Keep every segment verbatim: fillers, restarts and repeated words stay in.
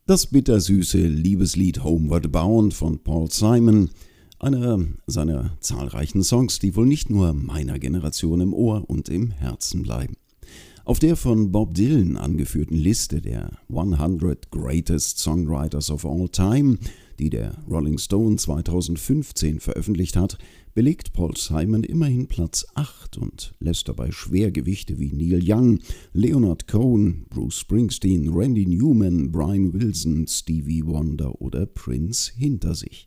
Das bittersüße Liebeslied Homeward Bound von Paul Simon, einer seiner zahlreichen Songs, die wohl nicht nur meiner Generation im Ohr und im Herzen bleiben. Auf der von Bob Dylan angeführten Liste der hundert Greatest Songwriters of All Time, die der Rolling Stone zweitausendfünfzehn veröffentlicht hat, belegt Paul Simon immerhin Platz acht und lässt dabei Schwergewichte wie Neil Young, Leonard Cohen, Bruce Springsteen, Randy Newman, Brian Wilson, Stevie Wonder oder Prince hinter sich.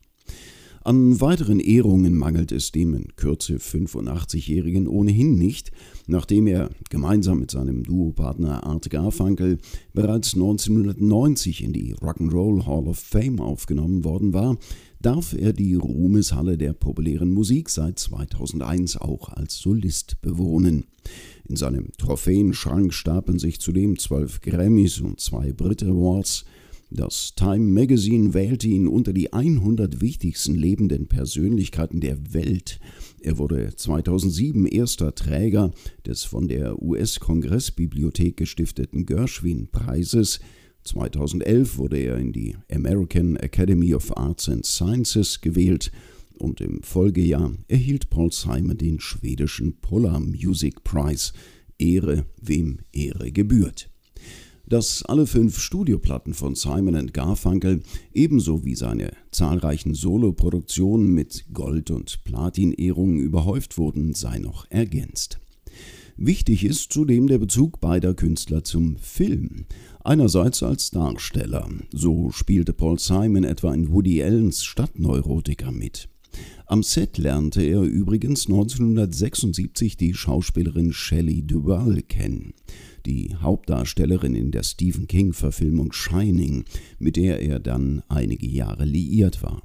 An weiteren Ehrungen mangelt es dem in Kürze fünfundachtzigjährigen ohnehin nicht, nachdem er gemeinsam mit seinem Duopartner Art Garfunkel bereits neunzehnhundertneunzig in die Rock'n'Roll Hall of Fame aufgenommen worden war, darf er die Ruhmeshalle der populären Musik seit zweitausendeins auch als Solist bewohnen. In seinem Trophäenschrank stapeln sich zudem zwölf Grammys und zwei Brit Awards. Das Time Magazine wählte ihn unter die hundert wichtigsten lebenden Persönlichkeiten der Welt. Er wurde zweitausendsieben erster Träger des von der U S-Kongressbibliothek gestifteten Gershwin-Preises. zweitausendelf wurde er in die American Academy of Arts and Sciences gewählt und im Folgejahr erhielt Paul Simon den schwedischen Polar Music Prize. Ehre, wem Ehre gebührt. Dass alle fünf Studioplatten von Simon and Garfunkel ebenso wie seine zahlreichen Soloproduktionen mit Gold- und Platin-Ehrungen überhäuft wurden, sei noch ergänzt. Wichtig ist zudem der Bezug beider Künstler zum Film. Einerseits als Darsteller, so spielte Paul Simon etwa in Woody Allens Stadtneurotiker mit. Am Set lernte er übrigens neunzehnhundertsechsundsiebzig die Schauspielerin Shelley Duvall kennen, die Hauptdarstellerin in der Stephen King-Verfilmung Shining, mit der er dann einige Jahre liiert war.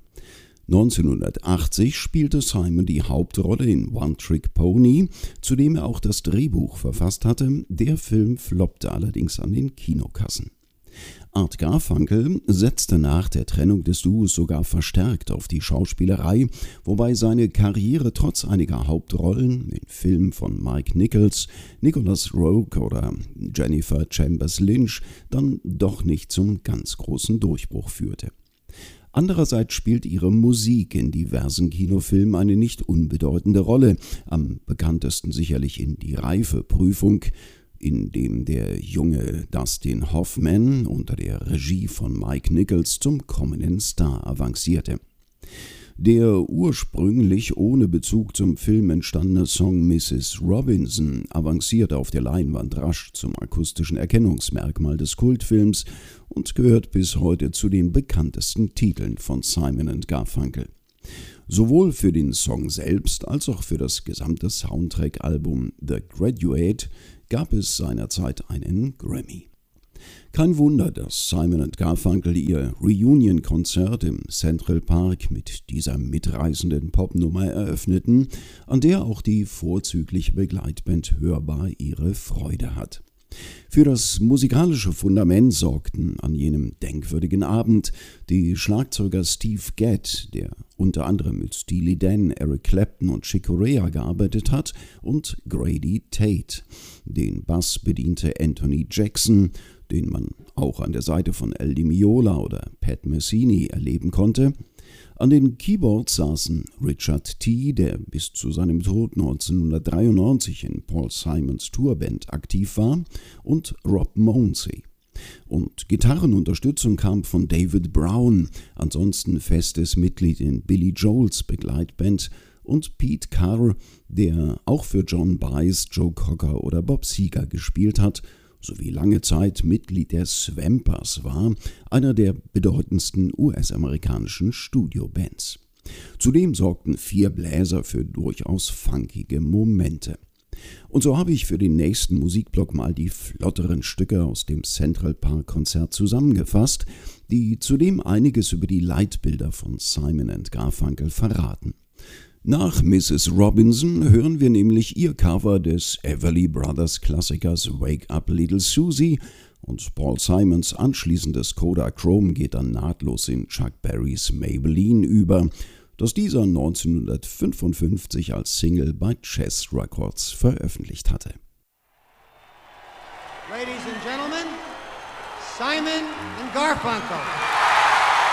neunzehnhundertachtzig spielte Simon die Hauptrolle in One Trick Pony, zu dem er auch das Drehbuch verfasst hatte. Der Film floppte allerdings an den Kinokassen. Art Garfunkel setzte nach der Trennung des Duos sogar verstärkt auf die Schauspielerei, wobei seine Karriere trotz einiger Hauptrollen in Filmen von Mike Nichols, Nicholas Roeg oder Jennifer Chambers Lynch dann doch nicht zum ganz großen Durchbruch führte. Andererseits spielt ihre Musik in diversen Kinofilmen eine nicht unbedeutende Rolle, am bekanntesten sicherlich in Die Reifeprüfung, in dem der junge Dustin Hoffman unter der Regie von Mike Nichols zum kommenden Star avancierte. Der ursprünglich ohne Bezug zum Film entstandene Song Missus Robinson avancierte auf der Leinwand rasch zum akustischen Erkennungsmerkmal des Kultfilms und gehört bis heute zu den bekanntesten Titeln von Simon and Garfunkel. Sowohl für den Song selbst als auch für das gesamte Soundtrack-Album The Graduate gab es seinerzeit einen Grammy. Kein Wunder, dass Simon and Garfunkel ihr Reunion-Konzert im Central Park mit dieser mitreißenden Popnummer eröffneten, an der auch die vorzügliche Begleitband hörbar ihre Freude hat. Für das musikalische Fundament sorgten an jenem denkwürdigen Abend die Schlagzeuger Steve Gadd, der unter anderem mit Steely Dan, Eric Clapton und Chick Corea gearbeitet hat, und Grady Tate. Den Bass bediente Anthony Jackson, den man auch an der Seite von Al Di Meola oder Pat Messini erleben konnte. An den Keyboards saßen Richard T., der bis zu seinem Tod neunzehnhundertdreiundneunzig in Paul Simons Tourband aktiv war, und Rob Mounsey. Und Gitarrenunterstützung kam von David Brown, ansonsten festes Mitglied in Billy Joels Begleitband, und Pete Carr, der auch für John Baez, Joe Cocker oder Bob Seger gespielt hat, sowie lange Zeit Mitglied der Swampers war, einer der bedeutendsten U S-amerikanischen Studiobands. Zudem sorgten vier Bläser für durchaus funkige Momente. Und so habe ich für den nächsten Musikblock mal die flotteren Stücke aus dem Central Park Konzert zusammengefasst, die zudem einiges über die Leitbilder von Simon and Garfunkel verraten. Nach Missus Robinson hören wir nämlich ihr Cover des Everly Brothers Klassikers Wake Up Little Susie, und Paul Simons anschließendes Kodachrome geht dann nahtlos in Chuck Berrys Maybelline über, das dieser neunzehnhundertfünfundfünfzig als Single bei Chess Records veröffentlicht hatte. Ladies and gentlemen, Simon and Garfunkel.